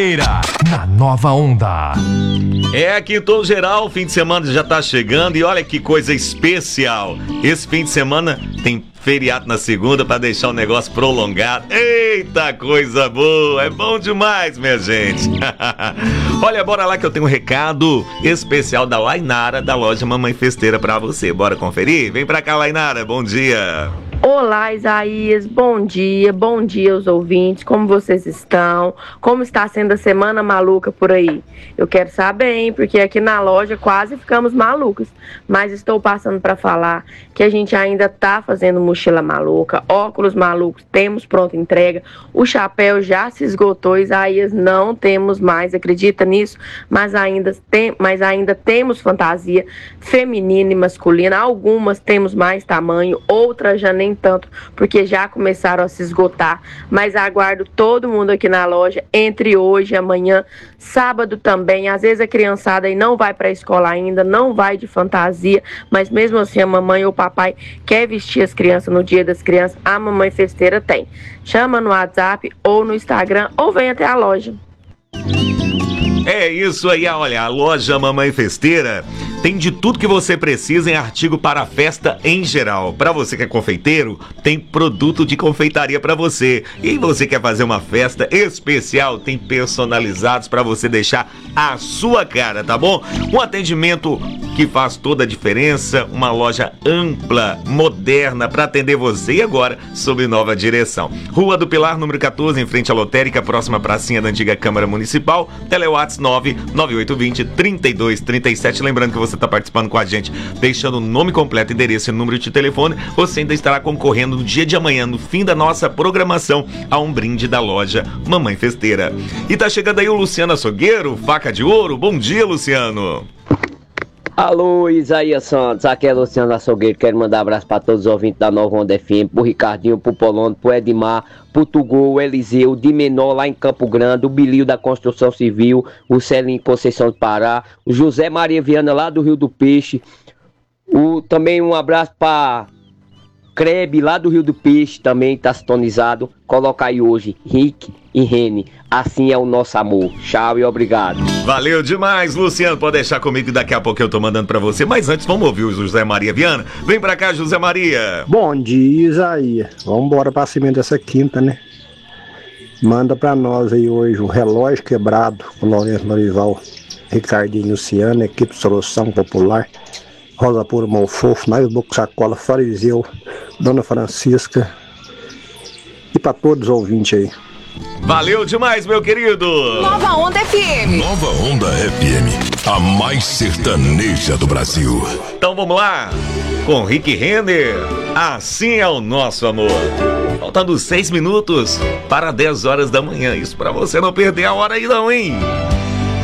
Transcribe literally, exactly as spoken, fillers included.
Na Nova Onda. É, aqui em todo geral, o fim de semana já tá chegando e olha que coisa especial. Esse fim de semana tem feriado na segunda para deixar o negócio prolongado. Eita, coisa boa! É bom demais, minha gente. Olha, bora lá que eu tenho um recado especial da Lainara, da loja Mamãe Festeira pra você. Bora conferir? Vem pra cá, Lainara. Bom dia. Olá, Isaías, bom dia, bom dia aos ouvintes, como vocês estão? Como está sendo a semana maluca por aí? Eu quero saber, hein, porque aqui na loja quase ficamos malucos, mas estou passando para falar que a gente ainda está fazendo mochila maluca, óculos malucos, temos pronta entrega, o chapéu já se esgotou, Isaías, não temos mais, acredita nisso? Mas ainda, tem, mas ainda temos fantasia feminina e masculina, algumas temos mais tamanho, outras já nem tanto, porque já começaram a se esgotar, mas aguardo todo mundo aqui na loja entre hoje e amanhã, sábado também. Às vezes a criançada aí não vai para a escola ainda, não vai de fantasia, mas mesmo assim a mamãe ou o papai quer vestir as crianças no dia das crianças, a Mamãe Festeira tem. Chama no WhatsApp ou no Instagram ou vem até a loja. É isso aí, olha, a loja Mamãe Festeira tem de tudo que você precisa em artigo para a festa em geral. Para você que é confeiteiro, tem produto de confeitaria para você. E você quer fazer uma festa especial, tem personalizados para você deixar a sua cara, tá bom? Um atendimento que faz toda a diferença, uma loja ampla, moderna para atender você e agora sob nova direção. Rua do Pilar, número quatorze, em frente à lotérica, próxima pracinha da antiga Câmara Municipal. Telewhats nove nove oito dois zero, três dois três sete. Lembrando que você está participando com a gente, deixando o nome completo, endereço e número de telefone, você ainda estará concorrendo no dia de amanhã, no fim da nossa programação, a um brinde da loja Mamãe Festeira. E tá chegando aí o Luciano Açougueiro, faca de ouro. Bom dia, Luciano. Alô, Isaías Santos, aqui é Luciano Açougueiro, quero mandar um abraço para todos os ouvintes da Nova Onda F M, pro Ricardinho, pro Polônio, pro Edmar, pro Tugol, o Eliseu, de Menor lá em Campo Grande, o Bilio da Construção Civil, o Celinho Conceição do Pará, o José Maria Viana lá do Rio do Peixe, o, também um abraço para Crebe lá do Rio do Peixe, também tá sintonizado, coloca aí hoje, Rick e Rene, assim é o nosso amor. Tchau e obrigado. Valeu demais, Luciano, pode deixar comigo que daqui a pouco eu tô mandando pra você, mas antes vamos ouvir o José Maria Viana. Vem pra cá, José Maria. Bom dia, Isaías. Vamos embora pra cima dessa quinta, né? Manda pra nós aí hoje o Relógio Quebrado, o Lourenço Lorival, Ricardinho Luciano, equipe Solução Popular, Rosa Pura Mão Fofo, Mais Boca Sacola, Fariseu, Dona Francisca e pra todos os ouvintes aí. Valeu demais, meu querido. Nova Onda F M. Nova Onda F M, a mais sertaneja do Brasil. Então vamos lá, com Rick Renner, assim é o nosso amor. Faltando seis minutos para dez horas da manhã, isso pra você não perder a hora aí não, hein?